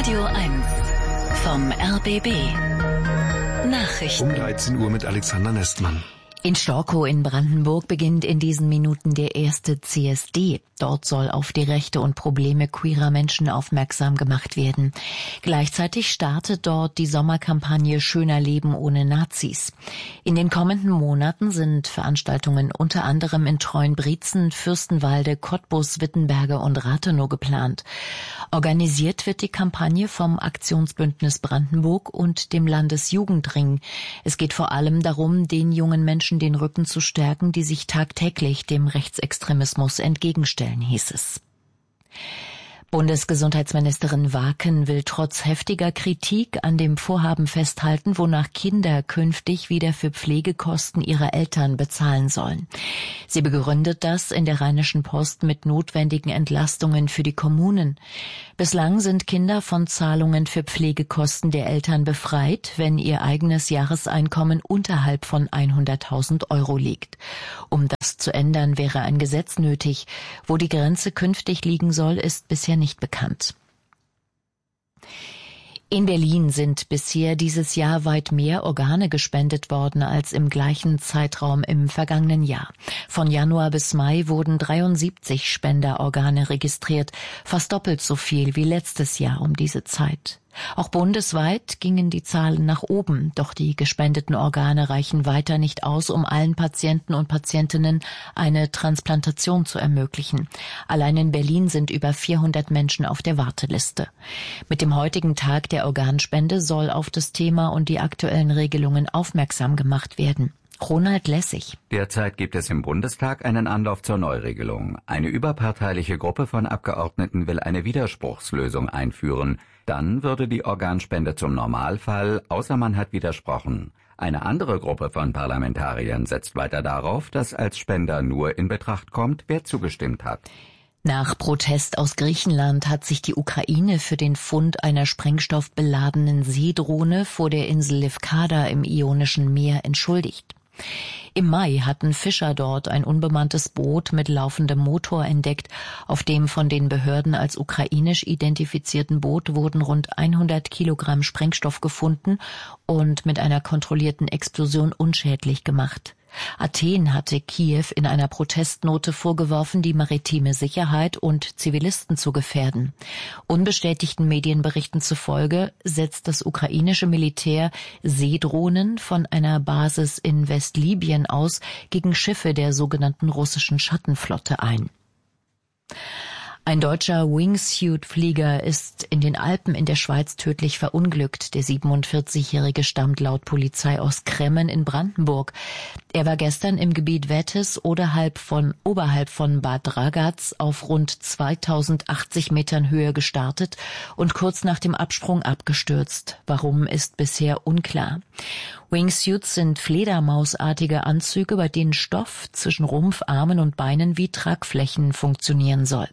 Radio 1 vom RBB. Nachrichten. Um 13 Uhr mit Alexander Nestmann. In Storkow in Brandenburg beginnt in diesen Minuten der erste CSD. Dort soll auf die Rechte und Probleme queerer Menschen aufmerksam gemacht werden. Gleichzeitig startet dort die Sommerkampagne Schöner Leben ohne Nazis. In den kommenden Monaten sind Veranstaltungen unter anderem in Treuenbrietzen, Fürstenwalde, Cottbus, Wittenberge und Rathenow geplant. Organisiert wird die Kampagne vom Aktionsbündnis Brandenburg und dem Landesjugendring. Es geht vor allem darum, den jungen Menschen den Rücken zu stärken, die sich tagtäglich dem Rechtsextremismus entgegenstellen, hieß es. Bundesgesundheitsministerin Waken will trotz heftiger Kritik an dem Vorhaben festhalten, wonach Kinder künftig wieder für Pflegekosten ihrer Eltern bezahlen sollen. Sie begründet das in der Rheinischen Post mit notwendigen Entlastungen für die Kommunen. Bislang sind Kinder von Zahlungen für Pflegekosten der Eltern befreit, wenn ihr eigenes Jahreseinkommen unterhalb von 100.000 € liegt. Um das zu ändern, wäre ein Gesetz nötig. Wo die Grenze künftig liegen soll, ist bisher nicht bekannt. In Berlin sind bisher dieses Jahr weit mehr Organe gespendet worden als im gleichen Zeitraum im vergangenen Jahr. Von Januar bis Mai wurden 73 Spenderorgane registriert, fast doppelt so viel wie letztes Jahr um diese Zeit. Auch bundesweit gingen die Zahlen nach oben, doch die gespendeten Organe reichen weiter nicht aus, um allen Patienten und Patientinnen eine Transplantation zu ermöglichen. Allein in Berlin sind über 400 Menschen auf der Warteliste. Mit dem heutigen Tag der Organspende soll auf das Thema und die aktuellen Regelungen aufmerksam gemacht werden. Ronald Lessig. Derzeit gibt es im Bundestag einen Anlauf zur Neuregelung. Eine überparteiliche Gruppe von Abgeordneten will eine Widerspruchslösung einführen. Dann würde die Organspende zum Normalfall, außer man hat widersprochen. Eine andere Gruppe von Parlamentariern setzt weiter darauf, dass als Spender nur in Betracht kommt, wer zugestimmt hat. Nach Protest aus Griechenland hat sich die Ukraine für den Fund einer sprengstoffbeladenen Seedrohne vor der Insel Lefkada im Ionischen Meer entschuldigt. Im Mai hatten Fischer dort ein unbemanntes Boot mit laufendem Motor entdeckt. Auf dem von den Behörden als ukrainisch identifizierten Boot wurden rund 100 Kilogramm Sprengstoff gefunden und mit einer kontrollierten Explosion unschädlich gemacht. Athen hatte Kiew in einer Protestnote vorgeworfen, die maritime Sicherheit und Zivilisten zu gefährden. Unbestätigten Medienberichten zufolge setzt das ukrainische Militär Seedrohnen von einer Basis in Westlibyen aus gegen Schiffe der sogenannten russischen Schattenflotte ein. Ein deutscher Wingsuit-Flieger ist in den Alpen in der Schweiz tödlich verunglückt. Der 47-Jährige stammt laut Polizei aus Kremmen in Brandenburg. Er war gestern im Gebiet Wettes oberhalb von Bad Ragaz auf rund 2080 Metern Höhe gestartet und kurz nach dem Absprung abgestürzt. Warum ist bisher unklar. Wingsuits sind fledermausartige Anzüge, bei denen Stoff zwischen Rumpf, Armen und Beinen wie Tragflächen funktionieren soll.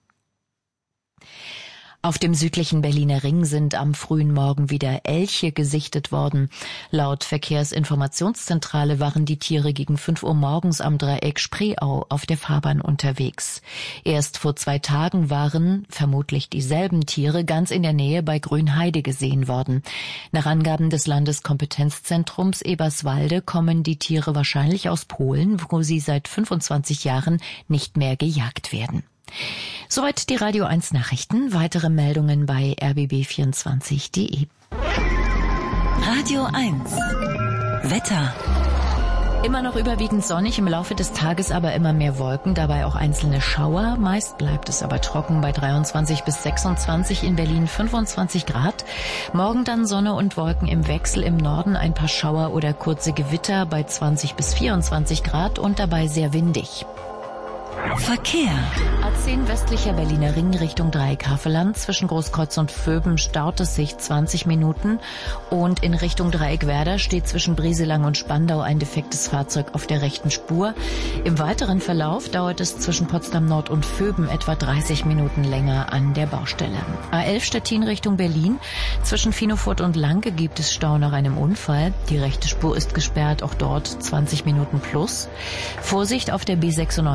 Auf dem südlichen Berliner Ring sind am frühen Morgen wieder Elche gesichtet worden. Laut Verkehrsinformationszentrale waren die Tiere gegen 5 Uhr morgens am Dreieck Spreeau auf der Fahrbahn unterwegs. Erst vor 2 Tagen waren vermutlich dieselben Tiere ganz in der Nähe bei Grünheide gesehen worden. Nach Angaben des Landeskompetenzzentrums Eberswalde kommen die Tiere wahrscheinlich aus Polen, wo sie seit 25 Jahren nicht mehr gejagt werden. Soweit die Radio 1 Nachrichten. Weitere Meldungen bei rbb24.de. Radio 1 Wetter. Immer noch überwiegend sonnig, im Laufe des Tages aber immer mehr Wolken, dabei auch einzelne Schauer. Meist bleibt es aber trocken bei 23 bis 26, in Berlin 25 Grad. Morgen dann Sonne und Wolken im Wechsel, im Norden ein paar Schauer oder kurze Gewitter bei 20 bis 24 Grad und dabei sehr windig. Verkehr. A10 westlicher Berliner Ring Richtung Dreieck-Havelland. Zwischen Großkreuz und Vöben staut es sich 20 Minuten. Und in Richtung Dreieck-Werder steht zwischen Brieselang und Spandau ein defektes Fahrzeug auf der rechten Spur. Im weiteren Verlauf dauert es zwischen Potsdam Nord und Vöben etwa 30 Minuten länger an der Baustelle. A11 Stettin Richtung Berlin. Zwischen Finofurt und Lanke gibt es Stau nach einem Unfall. Die rechte Spur ist gesperrt, auch dort 20 Minuten plus. Vorsicht auf der B96A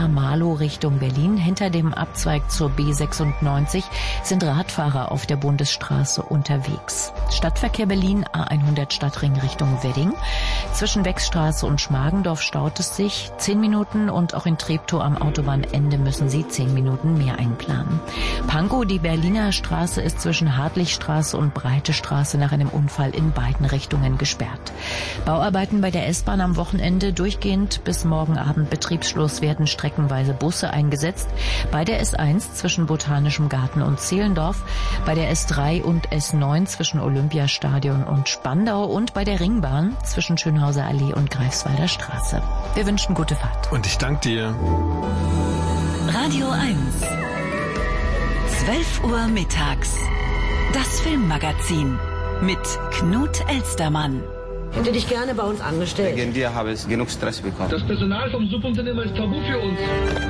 Marlow Richtung Berlin. Hinter dem Abzweig zur B96 sind Radfahrer auf der Bundesstraße unterwegs. Stadtverkehr Berlin, A100 Stadtring Richtung Wedding. Zwischen Wechsstraße und Schmargendorf staut es sich 10 Minuten und auch in Treptow am Autobahnende müssen Sie 10 Minuten mehr einplanen. Pankow, die Berliner Straße ist zwischen Hartlichstraße und Breite Straße nach einem Unfall in beiden Richtungen gesperrt. Bauarbeiten bei der S-Bahn am Wochenende durchgehend bis morgen Abend Betriebsschluss werden streckenweise Busse eingesetzt. Bei der S1 zwischen Botanischem Garten und Zehlendorf, bei der S3 und S9 zwischen Olympiastadion und Spandau und bei der Ringbahn zwischen Schönhauser Allee und Greifswalder Straße. Wir wünschen gute Fahrt. Und ich danke dir. Radio 1. 12 Uhr mittags. Das Filmmagazin mit Knut Elstermann. Hätte dich gerne bei uns angestellt. Wegen dir habe ich genug Stress bekommen. Das Personal vom Subunternehmer ist tabu für uns.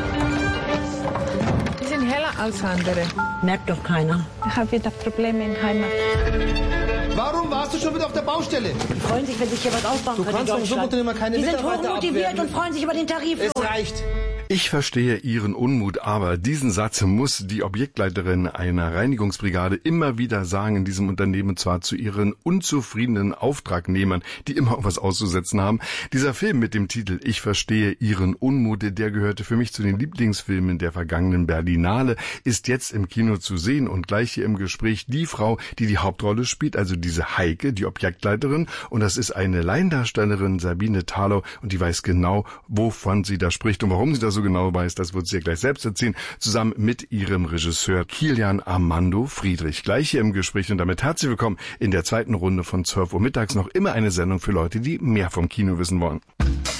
Sie sind heller als andere. Merkt doch keiner. Ich habe wieder Probleme in Heimat. Warum warst du schon wieder auf der Baustelle? Die freuen sich, wenn sich hier was aufbauen kann. Du kannst vom Subunternehmer keine Die sind Mitarbeiter hochmotiviert abwerben. und freuen sich über den Tarif. Es reicht. Ich verstehe Ihren Unmut, aber diesen Satz muss die Objektleiterin einer Reinigungsbrigade immer wieder sagen in diesem Unternehmen, und zwar zu ihren unzufriedenen Auftragnehmern, die immer was auszusetzen haben. Dieser Film mit dem Titel Ich verstehe Ihren Unmut, der gehörte für mich zu den Lieblingsfilmen der vergangenen Berlinale, ist jetzt im Kino zu sehen und gleich hier im Gespräch die Frau, die die Hauptrolle spielt, also diese Heike, die Objektleiterin, und das ist eine Laiendarstellerin, Sabine Thalo, und die weiß genau, wovon sie da spricht und warum sie da so genau weiß, das wird sie ja gleich selbst erzählen, zusammen mit ihrem Regisseur Kilian Armando Friedrich. Gleich hier im Gespräch und damit herzlich willkommen in der zweiten Runde von 12 Uhr mittags, noch immer eine Sendung für Leute, die mehr vom Kino wissen wollen.